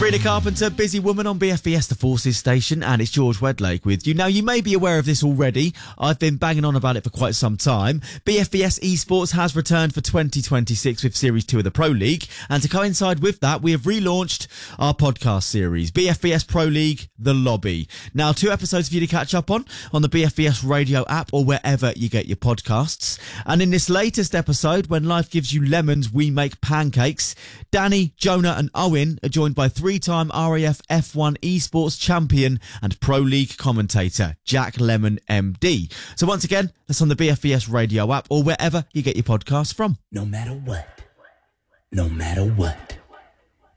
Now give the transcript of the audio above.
Sabrina Carpenter, Busy Woman on BFBS The Forces station, and it's George Wedlake with you. Now, you may be aware of this already. I've been banging on about it for quite some time. BFBS Esports has returned for 2026 with Series 2 of the Pro League, and to coincide with that, we have relaunched our podcast series, BFBS Pro League The Lobby. Now, 2 episodes for you to catch up on the BFBS radio app or wherever you get your podcasts. And in this latest episode, when life gives you lemons, we make pancakes, Danny, Jonah and Owen are joined by 3-time RAF F1 Esports champion and Pro League commentator, Jack Lemon MD. So once again, that's on the BFBS radio app or wherever you get your podcasts from. No matter what. No matter what.